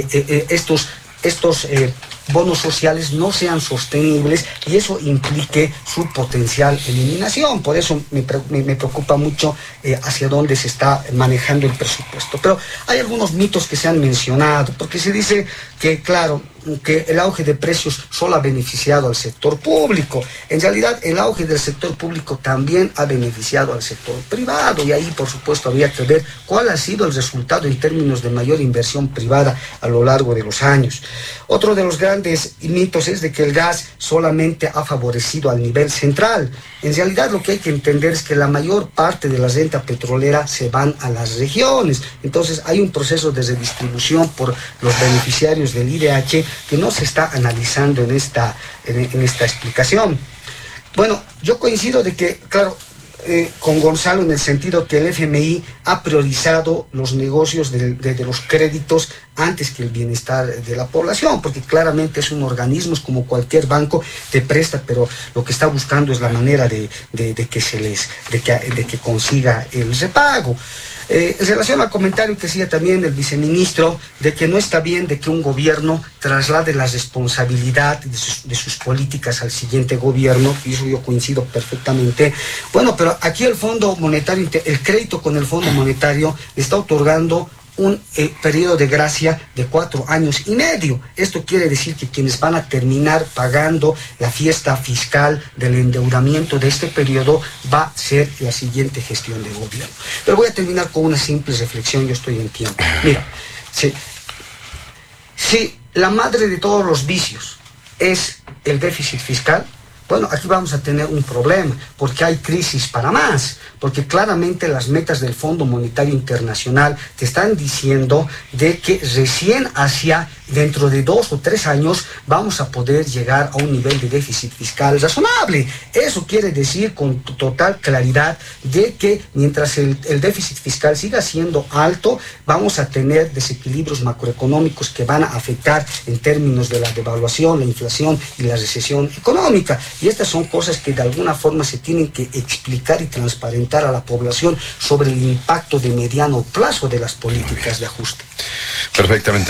estos bonos sociales no sean sostenibles y eso implique su potencial eliminación. Por eso me preocupa mucho hacia dónde se está manejando el presupuesto. Pero hay algunos mitos que se han mencionado, porque se dice que, claro, que el auge de precios solo ha beneficiado al sector público. En realidad, el auge del sector público también ha beneficiado al sector privado, y ahí, por supuesto, habría que ver cuál ha sido el resultado en términos de mayor inversión privada a lo largo de los años. Otro de los grandes mitos es de que el gas solamente ha favorecido al nivel central. En realidad, lo que hay que entender es que la mayor parte de la renta petrolera se van a las regiones. Entonces, hay un proceso de redistribución por los beneficiarios del IDH que no se está analizando en esta explicación. Bueno, yo coincido de que, claro, con Gonzalo en el sentido que el FMI ha priorizado los negocios de los créditos antes que el bienestar de la población, porque claramente es un organismo, es como cualquier banco, te presta, pero lo que está buscando es la manera de que consiga el repago. En relación al comentario que hacía también el viceministro de que no está bien de que un gobierno traslade la responsabilidad de sus políticas al siguiente gobierno, y eso yo coincido perfectamente. Bueno, pero aquí el Fondo Monetario, el crédito con el Fondo Monetario está otorgando un periodo de gracia de 4 años y medio. Esto quiere decir que quienes van a terminar pagando la fiesta fiscal del endeudamiento de este periodo va a ser la siguiente gestión de gobierno. Pero voy a terminar con una simple reflexión, yo estoy en tiempo. Mira, si la madre de todos los vicios es el déficit fiscal, bueno, aquí vamos a tener un problema, porque hay crisis para más, porque claramente las metas del Fondo Monetario Internacional te están diciendo de que recién hacia dentro de 2 o 3 años vamos a poder llegar a un nivel de déficit fiscal razonable. Eso quiere decir con total claridad de que mientras el déficit fiscal siga siendo alto, vamos a tener desequilibrios macroeconómicos que van a afectar en términos de la devaluación, la inflación y la recesión económica. Y estas son cosas que de alguna forma se tienen que explicar y transparentar a la población sobre el impacto de mediano plazo de las políticas de ajuste. Perfectamente.